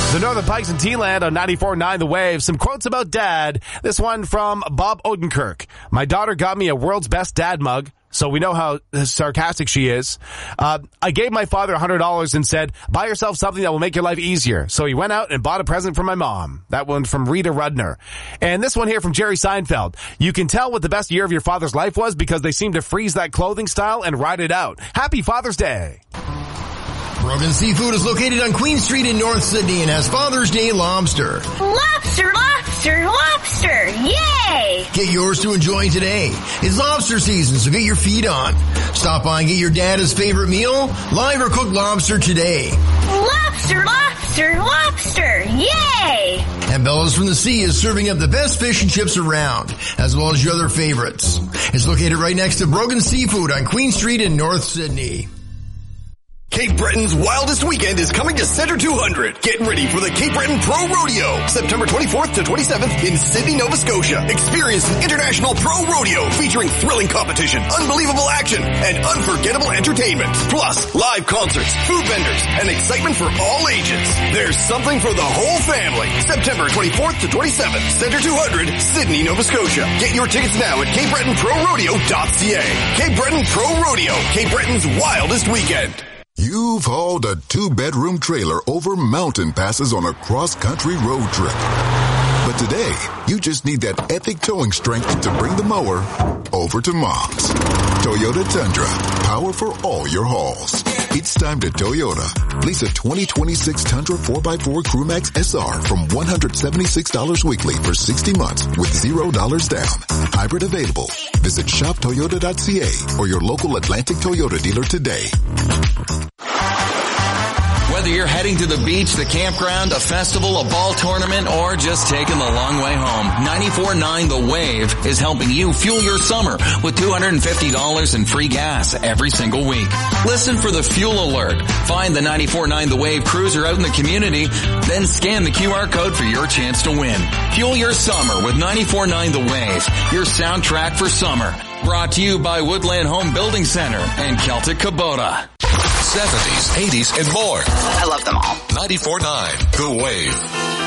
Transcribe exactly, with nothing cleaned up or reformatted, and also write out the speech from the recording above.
The Northern Pikes and T-Land on ninety-four point nine The Wave. Some quotes about dad. This one from Bob Odenkirk. My daughter got me a world's best dad mug, so we know how sarcastic she is. Uh, I gave my father one hundred dollars and said, buy yourself something that will make your life easier. So he went out and bought a present for my mom. That one from Rita Rudner. And this one here from Jerry Seinfeld. You can tell what the best year of your father's life was because they seem to freeze that clothing style and ride it out. Happy Father's Day. Brogan Seafood is located on Queen Street in North Sydney and has Father's Day lobster. Lobster, lobster, lobster, yay! Get yours to enjoy today. It's lobster season, so get your feet on. Stop by and get your dad's favorite meal, live or cooked lobster today. Lobster, lobster, lobster, yay! And Bella's from the Sea is serving up the best fish and chips around, as well as your other favorites. It's located right next to Brogan Seafood on Queen Street in North Sydney. Cape Breton's wildest weekend is coming to Center two hundred. Get ready for the Cape Breton Pro Rodeo, September twenty-fourth to twenty-seventh in Sydney, Nova Scotia. Experience an international pro rodeo featuring thrilling competition, unbelievable action, and unforgettable entertainment. Plus, live concerts, food vendors, and excitement for all ages. There's something for the whole family. September twenty-fourth to twenty-seventh, Center two hundred, Sydney, Nova Scotia. Get your tickets now at cape breton pro rodeo dot c a. Cape Breton Pro Rodeo, Cape Breton's wildest weekend. You've hauled a two-bedroom trailer over mountain passes on a cross-country road trip. But today, you just need that epic towing strength to bring the mower over to Mom's. Toyota Tundra, power for all your hauls. It's time to Toyota. Lease a twenty twenty-six Tundra four by four Crewmax S R from one hundred seventy-six dollars weekly for sixty months with zero dollars down. Hybrid available. Visit shop toyota dot c a or your local Atlantic Toyota dealer today. Whether you're heading to the beach, the campground, a festival, a ball tournament, or just taking the long way home, ninety-four point nine The Wave is helping you fuel your summer with two hundred fifty dollars in free gas every single week. Listen for the fuel alert. Find the ninety-four point nine The Wave cruiser out in the community, then scan the Q R code for your chance to win. Fuel your summer with ninety-four point nine The Wave, your soundtrack for summer. Brought to you by Woodland Home Building Center and Celtic Kubota. seventies, eighties, and more. I love them all. ninety-four point nine The Wave.